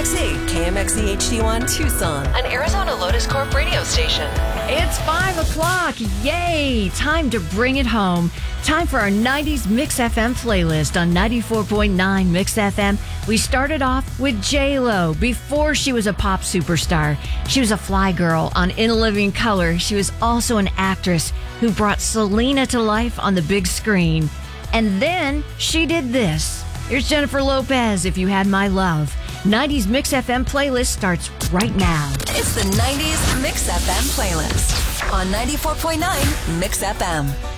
KMXE, KMXE HD1 Tucson, an Arizona Lotus Corp radio station. It's 5 o'clock. Yay! Time to bring it home. Time for our 90s Mix FM playlist on 94.9 Mix FM. We started off with J-Lo before she was a pop superstar. She was a fly girl on In a Living Color. She was also an actress who brought Selena to life on the big screen. And then she did this. Here's Jennifer Lopez, If You Had My Love. 90s Mix FM playlist starts right now. It's the 90s Mix FM playlist on 94.9 Mix FM.